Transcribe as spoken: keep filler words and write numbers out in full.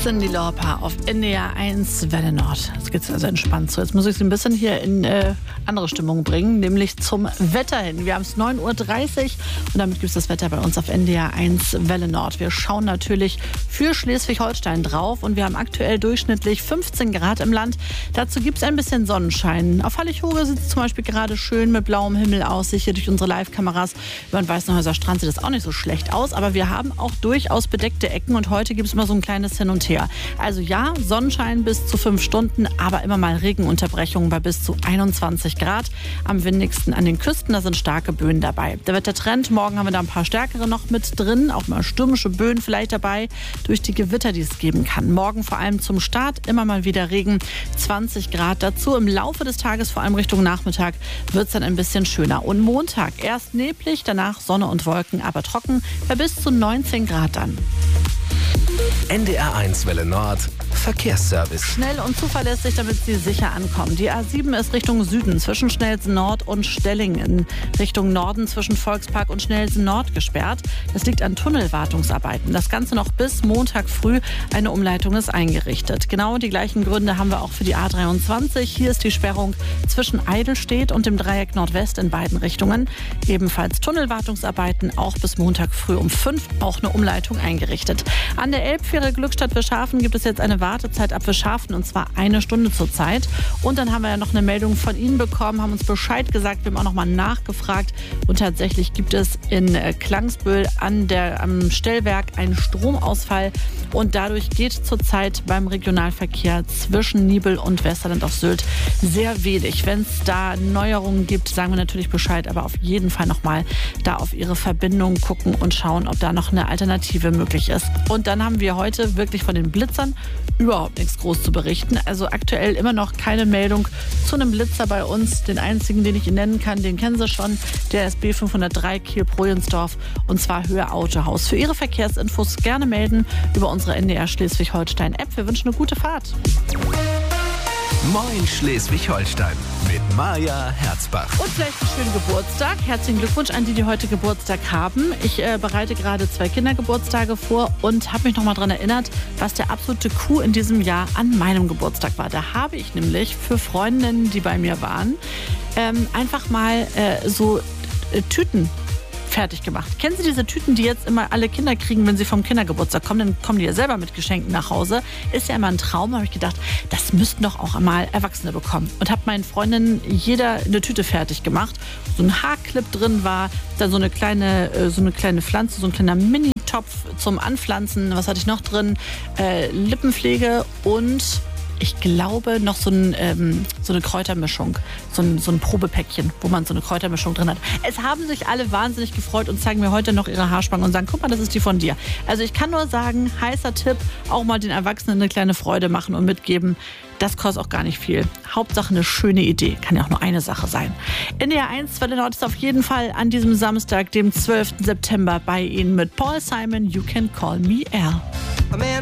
Cyndi Lauper auf N D R eins Welle Nord. Jetzt geht es also entspannt zu. Jetzt muss ich Sie ein bisschen hier in äh, andere Stimmung bringen, nämlich zum Wetter hin. Wir haben es neun Uhr dreißig und damit gibt es das Wetter bei uns auf N D R eins Welle Nord. Wir schauen natürlich für Schleswig-Holstein drauf und wir haben aktuell durchschnittlich fünfzehn Grad im Land. Dazu gibt es ein bisschen Sonnenschein. Auf Hallig-Hoge sieht es zum Beispiel gerade schön mit blauem Himmel aus. Sicher durch unsere Live-Kameras über den Weißenhäuser Strand sieht das auch nicht so schlecht aus, aber wir haben auch durchaus bedeckte Ecken und heute gibt es immer so ein kleines Hin und Her. Also ja, Sonnenschein bis zu fünf Stunden, aber immer mal Regenunterbrechungen bei bis zu einundzwanzig Grad. Am windigsten an den Küsten, da sind starke Böen dabei. Der Wettertrend, morgen haben wir da ein paar stärkere noch mit drin, auch mal stürmische Böen vielleicht dabei, durch die Gewitter, die es geben kann. Morgen vor allem zum Start immer mal wieder Regen, zwanzig Grad dazu. Im Laufe des Tages, vor allem Richtung Nachmittag, wird es dann ein bisschen schöner. Und Montag erst neblig, danach Sonne und Wolken, aber trocken, bei bis zu neunzehn Grad dann. N D R eins Welle Nord Verkehrsservice. Schnell und zuverlässig, damit Sie sicher ankommen. Die A sieben ist Richtung Süden zwischen Schnellsen Nord und Stelling, in Richtung Norden zwischen Volkspark und Schnellsen Nord gesperrt. Das liegt an Tunnelwartungsarbeiten. Das Ganze noch bis Montag früh. Eine Umleitung ist eingerichtet. Genau die gleichen Gründe haben wir auch für die A dreiundzwanzig. Hier ist die Sperrung zwischen Eidelstedt und dem Dreieck Nordwest in beiden Richtungen. Ebenfalls Tunnelwartungsarbeiten, auch bis Montag früh um fünf. Auch eine Umleitung eingerichtet. An der Elbfähre Glückstadt Fischhafen gibt es jetzt eine Wartezeit ab Fischhafen und zwar eine Stunde zur Zeit. Und dann haben wir ja noch eine Meldung von Ihnen bekommen, haben uns Bescheid gesagt, wir haben auch noch mal nachgefragt und tatsächlich gibt es in Klangsbühl an der, am Stellwerk einen Stromausfall und dadurch geht zurzeit beim Regionalverkehr zwischen Nibel und Westerland auf Sylt sehr wenig. Wenn es da Neuerungen gibt, sagen wir natürlich Bescheid, aber auf jeden Fall noch mal da auf Ihre Verbindung gucken und schauen, ob da noch eine Alternative möglich ist. Und dann haben wir heute wirklich von den Blitzern überhaupt nichts groß zu berichten. Also aktuell immer noch keine Meldung zu einem Blitzer bei uns. Den einzigen, den ich Ihnen nennen kann, den kennen Sie schon. Der ist B fünfhundertdrei Kiel-Projensdorf und zwar Höhe Autohaus. Für Ihre Verkehrsinfos gerne melden über unsere N D R Schleswig-Holstein-App. Wir wünschen eine gute Fahrt. Moin Schleswig-Holstein mit Maja Herzbach. Und vielleicht einen schönen Geburtstag. Herzlichen Glückwunsch an die, die heute Geburtstag haben. Ich äh, bereite gerade zwei Kindergeburtstage vor und habe mich noch mal daran erinnert, was der absolute Coup in diesem Jahr an meinem Geburtstag war. Da habe ich nämlich für Freundinnen, die bei mir waren, ähm, einfach mal äh, so äh, Tüten fertig gemacht. Kennen Sie diese Tüten, die jetzt immer alle Kinder kriegen, wenn sie vom Kindergeburtstag kommen? Dann kommen die ja selber mit Geschenken nach Hause. Ist ja immer ein Traum. Da habe ich gedacht, das müssten doch auch einmal Erwachsene bekommen. Und habe meinen Freundinnen jeder eine Tüte fertig gemacht. So ein Haarclip drin war, dann so eine kleine, so eine kleine Pflanze, so ein kleiner Mini-Topf zum Anpflanzen. Was hatte ich noch drin? Äh, Lippenpflege und ich glaube, noch so, ein, ähm, so eine Kräutermischung, so ein, so ein Probepäckchen, wo man so eine Kräutermischung drin hat. Es haben sich alle wahnsinnig gefreut und zeigen mir heute noch ihre Haarspangen und sagen, guck mal, das ist die von dir. Also ich kann nur sagen, heißer Tipp, auch mal den Erwachsenen eine kleine Freude machen und mitgeben. Das kostet auch gar nicht viel. Hauptsache eine schöne Idee. Kann ja auch nur eine Sache sein. N D R eins Welle Nord ist auf jeden Fall an diesem Samstag, dem zwölften September, bei Ihnen mit Paul Simon, You Can Call Me Al.